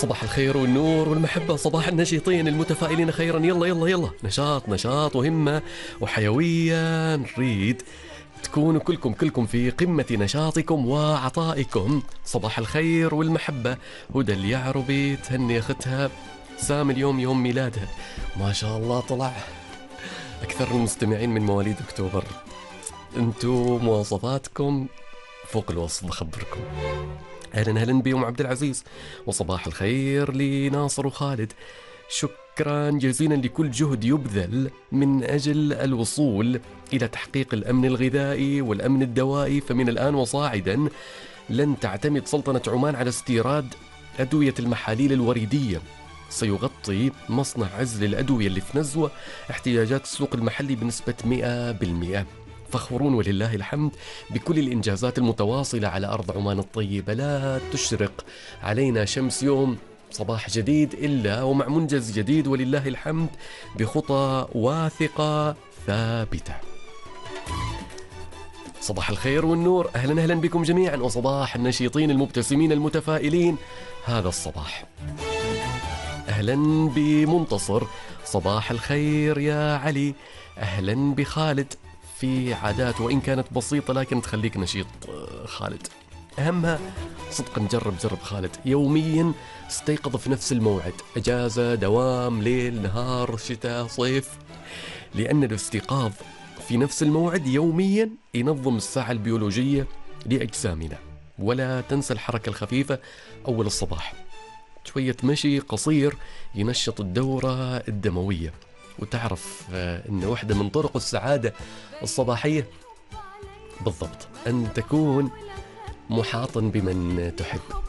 صباح الخير والنور والمحبة، صباح النشيطين المتفائلين خيرا. يلا يلا يلا، نشاط نشاط وهمة وحيوية. نريد تكونوا كلكم في قمة نشاطكم وعطائكم. صباح الخير والمحبة. هدى اليعربي تهني أختها سام اليوم يوم ميلادها، ما شاء الله طلع أكثر المستمعين من مواليد أكتوبر. أنتوا مواصفاتكم فوق الوصف بخبركم. أهلا أهلا بيوم عبد العزيز، وصباح الخير لناصر وخالد. شكرا جزيلا لكل جهد يبذل من أجل الوصول إلى تحقيق الأمن الغذائي والأمن الدوائي. فمن الآن وصاعدا لن تعتمد سلطنة عمان على استيراد أدوية المحاليل الوريدية. سيغطي مصنع عزل الأدوية اللي في نزوة احتياجات السوق المحلي بنسبة 100%. فخورون ولله الحمد بكل الإنجازات المتواصلة على أرض عمان الطيبة. لا تشرق علينا شمس يوم صباح جديد إلا ومع منجز جديد ولله الحمد بخطى واثقة ثابتة. صباح الخير والنور، أهلا أهلا بكم جميعا، وصباح النشيطين المبتسمين المتفائلين هذا الصباح. أهلا بمنتصر، صباح الخير يا علي. أهلا بخالد، في عادات وإن كانت بسيطة لكن تخليك نشيط خالد. أهمها صدقا جرب خالد يوميا استيقظ في نفس الموعد، أجازة دوام ليل نهار شتاء صيف، لأن الاستيقاظ في نفس الموعد يوميا ينظم الساعة البيولوجية لأجسامنا. ولا تنسى الحركة الخفيفة أول الصباح، شوية مشي قصير ينشط الدورة الدموية. وتعرف أن واحدة من طرق السعادة الصباحية بالضبط أن تكون محاطا بمن تحب.